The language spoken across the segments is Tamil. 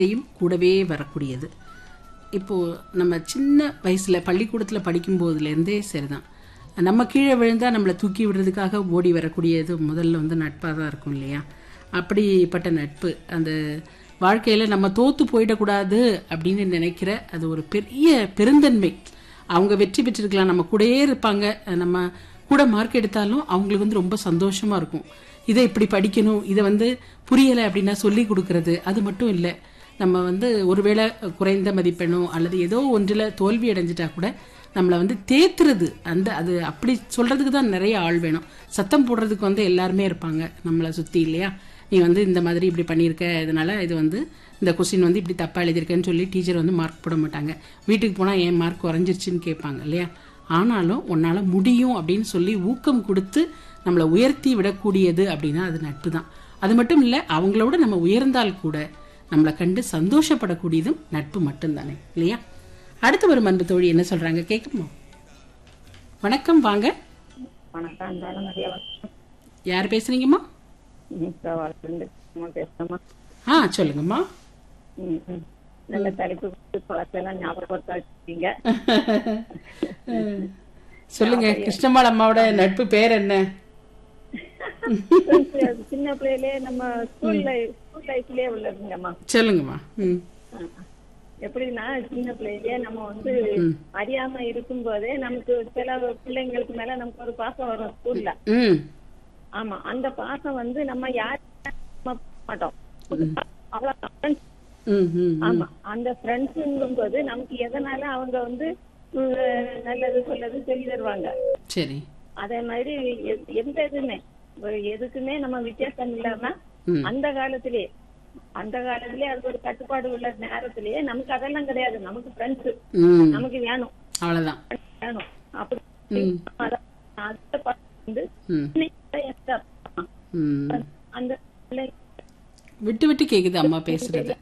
கூடவே வரக்கூடியது. இப்போ நம்ம சின்ன வயசுல பள்ளிக்கூடத்துல படிக்கும் போதுலேருந்தே சரிதான், நம்ம கீழே விழுந்தா நம்மளை தூக்கி விடுறதுக்காக ஓடி வரக்கூடியது முதல்ல நட்பாக தான் இருக்கும் இல்லையா? அப்படிப்பட்ட நட்பு அந்த வாழ்க்கையில நம்ம தோத்து போயிடக்கூடாது அப்படின்னு நினைக்கிற அது ஒரு பெரிய பெருந்தன்மை. அவங்க வெற்றி பெற்றிருக்கலாம், நம்ம கூடயே இருப்பாங்க, நம்ம கூட மார்க் எடுத்தாலும் அவங்களுக்கு ரொம்ப சந்தோஷமா இருக்கும். இதை இப்படி படிக்கணும், இதை புரியலை அப்படின்னா சொல்லி கொடுக்கறது. அது மட்டும் இல்லை, நம்ம ஒருவேளை குறைந்த மதிப்பெண்ணோ அல்லது ஏதோ ஒன்றில் தோல்வி அடைஞ்சிட்டா கூட நம்மளை தேத்துறது. அது அப்படி சொல்றதுக்கு தான் நிறைய ஆள் வேணும். சத்தம் போடுறதுக்கு எல்லாருமே இருப்பாங்க நம்மளை சுற்றி இல்லையா? நீ இந்த மாதிரி இப்படி பண்ணியிருக்க, இதனால இது இந்த கொஸ்டின் இப்படி தப்பாக எழுதியிருக்கேன்னு சொல்லி டீச்சர் மார்க் போட மாட்டாங்க. வீட்டுக்கு போனால் ஏன் மார்க் குறைஞ்சிருச்சுன்னு கேட்பாங்க இல்லையா? ஆனாலும் உன்னால் முடியும் அப்படின்னு சொல்லி ஊக்கம் கொடுத்து நம்மளை உயர்த்தி விடக்கூடியது அப்படின்னா அது நட்பு தான். அது மட்டும் இல்லை, அவங்களோட நம்ம உயர்ந்தால் கூட நம்மளை கண்டு சந்தோஷப்படக்கூடியதும் நட்பு மட்டும்தானே இல்லையா? அடுத்து ஒரு அன்பு தோழி என்ன சொல்றாங்க கேட்குமா? வணக்கம், வாங்க. யார் பேசுறீங்கம்மா? சொல்லுங்கம்மா. நல்ல தலைப்பு பழத்தெல்லாம் ஞாபகப்படுத்திங்க. சொல்லுங்க, கிருஷ்ணம்மாள் அம்மாவோட நட்பு பேர் என்ன? சின்ன பிள்ளையிலே நம்ம ஸ்கூல் லைஃப்லயே உள்ளதுங்கம்மா. சொல்லுங்கம்மா. எப்படின்னா சின்ன பிள்ளையிலே நம்ம அறியாம இருக்கும் போதே நமக்கு சில பிள்ளைங்களுக்கு மேல நமக்கு ஒரு பாசம் வரும் ஸ்கூல்ல. ஆமா, அந்த பாசம் நம்ம யாரும் மாட்டோம். அவ்வளவு ஆமா, அந்த ஃப்ரெண்ட்ஸுங்கும் போது நமக்கு எதனால அவங்க நல்லது சொல்லது சொல்லி தருவாங்க. சரி. அதே மாதிரி எந்த எதுக்குமே நம்ம வித்தியாசம் இல்லாம அந்த காலத்திலே அது ஒரு கட்டுப்பாடு உள்ள நேரத்திலேயே நமக்கு அதெல்லாம் கிடையாது. நமக்கு ஃப்ரெண்ட்ஸ் நமக்கு வேணும், அவ்வளவுதான் வேணும். அப்படி அந்த விட்டு விட்டு கேக்குது அம்மா பேசுறது.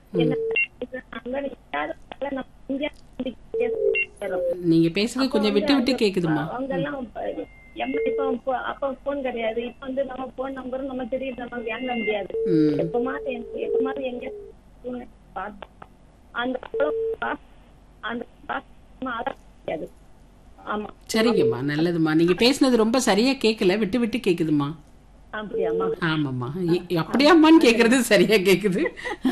நீங்க பேசுறது கொஞ்சம் விட்டு விட்டு கேக்குதுமா. அவங்க எல்லாம் அப்ப போன் கிடையாது. இப்ப நம்ம போன் நம்பரும் நம்ம தெரியுது, நம்ம வாங்க முடியாது. எப்பமாவது எங்க அந்த ஆமா. சரிங்கம்மா, நல்லதுமா. நீங்க பேசுனது ரொம்ப சரியா கேக்கல, விட்டு விட்டு கேக்குதுமா. அப்படியாம்மா? ஆமாம்மா. அப்படியாம்மான்னு கேக்குறது சரியா கேக்குது.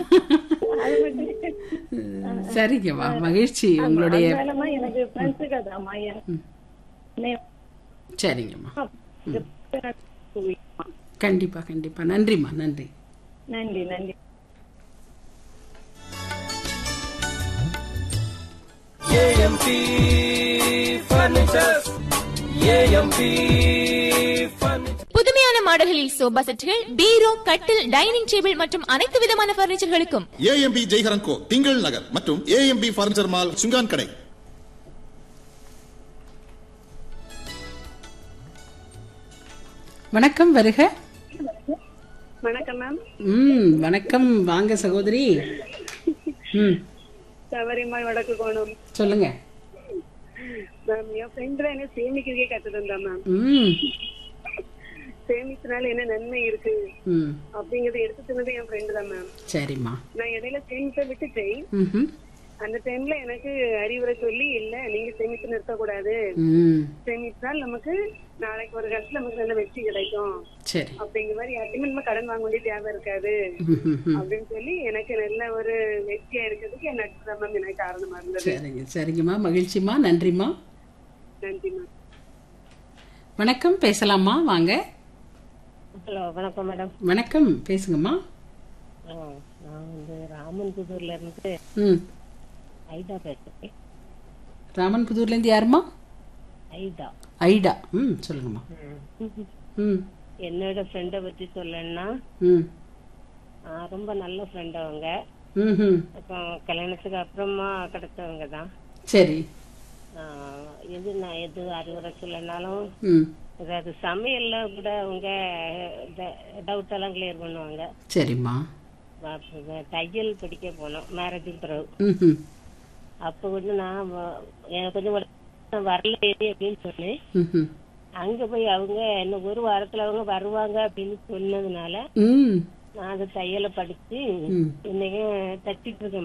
சரிங்கம்மா, மகிழ்ச்சி உங்களுடைய. சரிங்கம்மா, கண்டிப்பா கண்டிப்பா. நன்றிம்மா, நன்றி நன்றி நன்றி. ஏஎம்பி ஃபர்னிச்சர்ஸ், ஏஎம்பி புதுமையான மாடல்களில் சோபா செட்டுகள், பீரோ, கட்டில், டைனிங் டேபிள் மற்றும் அனைத்து விதமான பர்னிச்சர்களுக்கும் ஏஎம்பி ஜெய்ஹரன் கோ, திங்கள் நகர் மற்றும் ஏஎம்பி பர்னிச்சர் மால், சுங்கான் கடை. வணக்கம், வருக. வணக்கம் மேம். வணக்கம், வாங்க சகோதரி. சவரிமாய் வடக்கு கோணம். சொல்லுங்க மேம். என் ஃப்ரெண்ட் என்ன சேமிக்கிறதே கத்து தந்தா மேம். சேமிச்சனால என்ன நன்மை இருக்கு அப்படிங்கறத எடுத்து சொன்னது என் ஃப்ரெண்டு தான் மேம். சரிம்மா. நான் இடையில சேமிப்பை விட்டுட்டேன். அந்த டைம்ல எனக்கு அறிவுரை சொல்லி, இல்ல நீங்க சேமிச்சு நிறுத்த கூடாது, சேமிச்சால் நமக்கு நாளைக்கு ஒரு காலத்துல நமக்கு நல்ல வெற்றி கிடைக்கும் அப்படிங்கிற மாதிரி யாருக்குமே நம்ம கடன் வாங்க வேண்டிய தேவை இருக்காது அப்படின்னு சொல்லி எனக்கு நல்ல ஒரு வெற்றியா இருக்கிறதுக்கு என் நட்பு தான் மேம் எனக்கு காரணமா இருந்தது. சரிங்க, சரிங்கம்மா, மகிழ்ச்சிமா, நன்றிம்மா. நன்றி மேம். வணக்கம், பேசலாமா? வாங்க. ஹலோ, வணக்கம் மேடம். வணக்கம், பேசுங்கம்மா. நான் ராமன்புதூர்ல இருந்து ஐடா பேசுறேன். ராமன்புதூர்ல இருந்து யாருமா? ஐடா. ஐடா. சொல்லுங்கம்மா. என்னோட ஃப்ரெண்ட பத்தி சொல்லணும்னா, ரொம்ப நல்ல ஃப்ரெண்ட் அவங்க. அப்புறம் கல்யாணத்துக்கு அப்புறமா கிடைச்சவங்க தான். சரி. நான் எது அறிவுரை சொல்லனாலும், அதாவது சமையல்ல கூட அவங்க டவுட் எல்லாம் கிளியர் பண்ணுவாங்க. சரிம்மா. தையல் படிக்க போனோம் மேரேஜுக்கு பிறகு. அப்ப நான் எனக்கு கொஞ்சம் வரல அப்படின்னு சொன்னேன். அங்க போய் அவங்க என்ன ஒரு வாரத்துல அவங்க வருவாங்க அப்படின்னு சொன்னதுனால நான் அது தையலை படிச்சு ம் இன்னைக்கு தச்சிட்டு இருக்கேன்.